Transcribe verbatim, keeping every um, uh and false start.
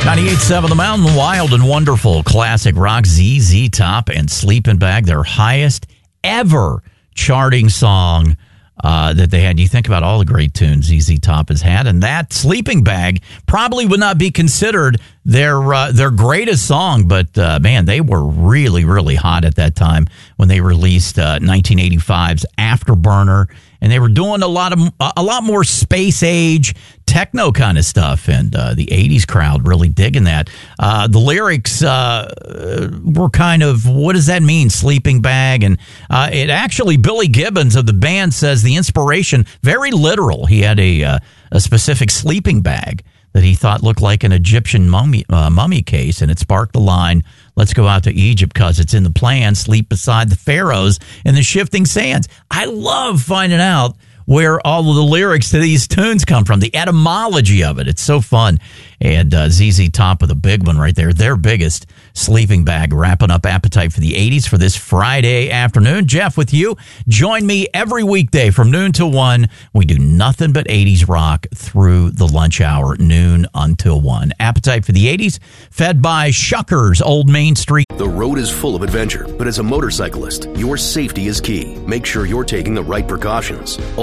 ninety-eight point seven The Mountain, wild and wonderful classic rock, Z Z Top and Sleeping Bag, their highest ever charting song uh, that they had. You think about all the great tunes Z Z Top has had, and that Sleeping Bag probably would not be considered their uh, their greatest song, but uh, man, they were really, really hot at that time when they released uh, nineteen eighty-five's Afterburner, and they were doing a lot of a lot more space age techno kind of stuff, and uh, the eighties crowd really digging that. Uh, the lyrics uh, were kind of, what does that mean, sleeping bag? And uh, it actually, Billy Gibbons of the band says the inspiration, very literal. He had a, uh, a specific sleeping bag that he thought looked like an Egyptian mummy, uh, mummy case, and it sparked the line, let's go out to Egypt because it's in the plan, sleep beside the pharaohs in the shifting sands. I love finding out where all of the lyrics to these tunes come from, the etymology of it. It's so fun. And uh, Z Z Top with a big one right there, their biggest, Sleeping Bag, wrapping up Appetite for the eighties for this Friday afternoon. Jeff with you. Join me every weekday from noon to one. We do nothing but eighties rock through the lunch hour, noon until one. Appetite for the eighties, fed by Shuckers, Old Main Street. The road is full of adventure, but as a motorcyclist, your safety is key. Make sure you're taking the right precautions.